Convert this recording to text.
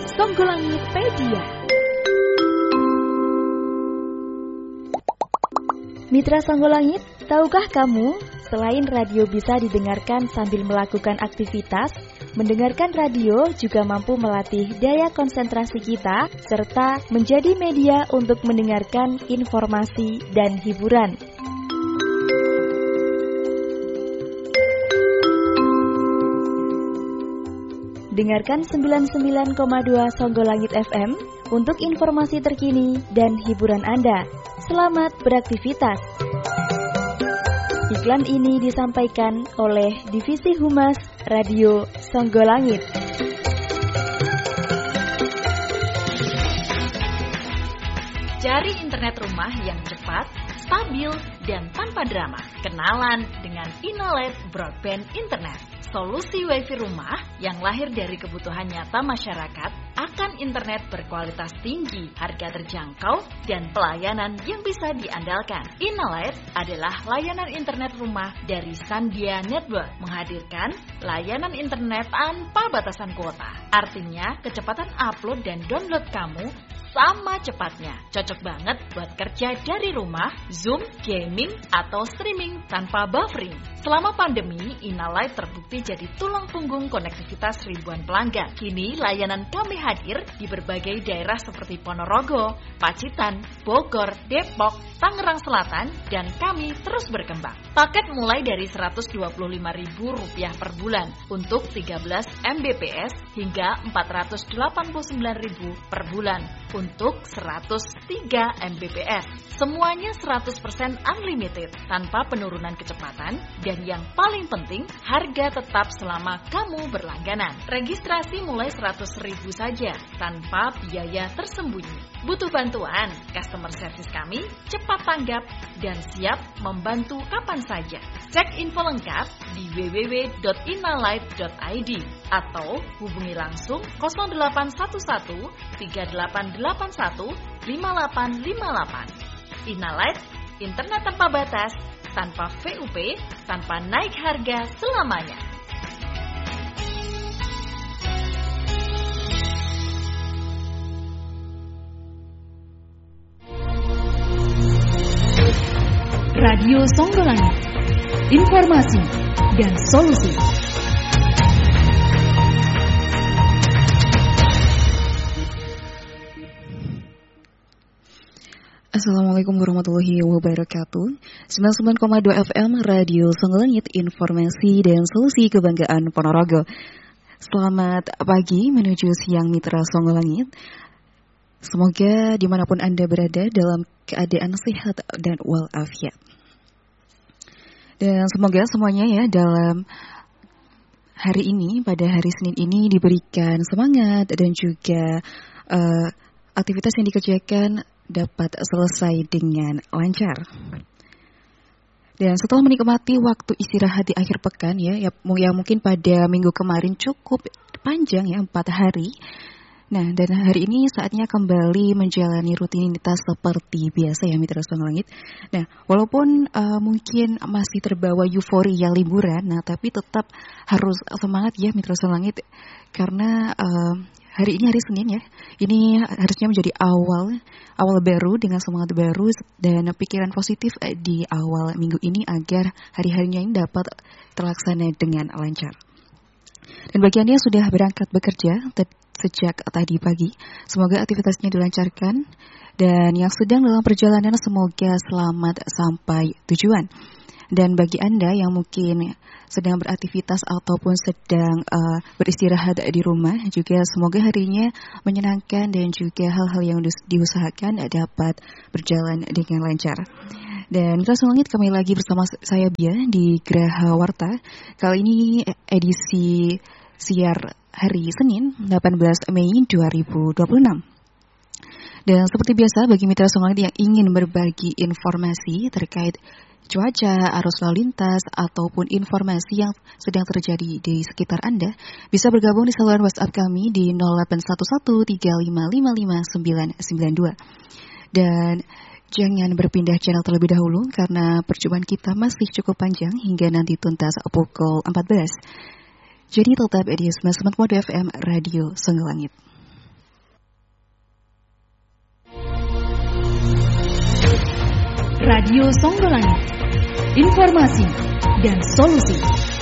Songgolangitpedia. Mitra Songgolangit, tahukah kamu, selain radio bisa didengarkan sambil melakukan aktivitas, mendengarkan radio juga mampu melatih daya konsentrasi kita, serta menjadi media untuk mendengarkan informasi dan hiburan. Dengarkan 99,2 Songgolangit FM untuk informasi terkini dan hiburan Anda. Selamat beraktivitas. Iklan ini disampaikan oleh Divisi Humas Radio Songgolangit. Cari internet rumah yang cepat, stabil, dan tanpa drama. Kenalan dengan Inalite Broadband Internet. Solusi WiFi rumah yang lahir dari kebutuhan nyata masyarakat akan internet berkualitas tinggi, harga terjangkau, dan pelayanan yang bisa diandalkan. Inalite adalah layanan internet rumah dari Sandia Network, menghadirkan layanan internet tanpa batasan kuota. Artinya, kecepatan upload dan download kamu sama cepatnya. Cocok banget buat kerja dari rumah, Zoom, gaming, atau streaming tanpa buffering. Selama pandemi, Inalite terbukti jadi tulang punggung konektivitas ribuan pelanggan. Kini layanan kami hadir di berbagai daerah seperti Ponorogo, Pacitan, Bogor, Depok, Tangerang Selatan, dan kami terus berkembang. Paket mulai dari Rp125.000 per bulan untuk 13 Mbps hingga Rp489.000 per bulan untuk 103 Mbps. Semuanya 100% unlimited tanpa penurunan kecepatan, dan yang paling penting, harga tetap selama kamu berlangganan. Registrasi mulai 100.000 saja tanpa biaya tersembunyi. Butuh bantuan? Customer service kami cepat tanggap dan siap membantu kapan saja. Cek info lengkap di www.inalite.id atau hubungi langsung 0811 3881 5858. Inalite, internet tanpa batas, tanpa VUP, tanpa naik harga selamanya. Radio Songgolangit, informasi dan solusi. Assalamualaikum warahmatullahi wabarakatuh. 99,2 FM Radio Songgolangit, informasi dan solusi kebanggaan Ponorogo. Selamat pagi menuju siang Mitra Songgolangit. Semoga dimanapun Anda berada dalam keadaan sehat dan walafiat. Dan semoga semuanya ya dalam hari ini, pada hari Senin ini diberikan semangat dan juga aktivitas yang dikerjakan dapat selesai dengan lancar. Dan setelah menikmati waktu istirahat di akhir pekan yang mungkin pada minggu kemarin cukup panjang ya, 4 hari. Nah, dan hari ini saatnya kembali menjalani rutinitas seperti biasa ya Mitra Songgolangit. Nah, walaupun mungkin masih terbawa euforia liburan, nah tapi tetap harus semangat ya Mitra Songgolangit, karena hari ini hari Senin ya. Ini harusnya menjadi awal baru dengan semangat baru dan pikiran positif di awal minggu ini agar hari-harinya ini dapat terlaksana dengan lancar. Dan bagi Anda yang sudah berangkat bekerja sejak tadi pagi, semoga aktivitasnya dilancarkan, dan yang sedang dalam perjalanan semoga selamat sampai tujuan. Dan bagi Anda yang mungkin sedang beraktivitas ataupun sedang beristirahat di rumah, juga semoga harinya menyenangkan dan juga hal-hal yang diusahakan dapat berjalan dengan lancar. Dan Mitra Songgolangit, kembali lagi bersama saya Bia di Graha Warta. Kali ini edisi siar hari Senin 18 Mei 2026. Dan seperti biasa bagi Mitra Songgolangit yang ingin berbagi informasi terkait cuaca, arus lalu lintas, ataupun informasi yang sedang terjadi di sekitar Anda, bisa bergabung di saluran WhatsApp kami di 081135555992. Dan jangan berpindah channel terlebih dahulu karena perjumpaan kita masih cukup panjang hingga nanti tuntas pukul 14. Jadi tetap di 99.2 FM Radio Songgolangit. Radio Songgolangit. Informasi dan solusi.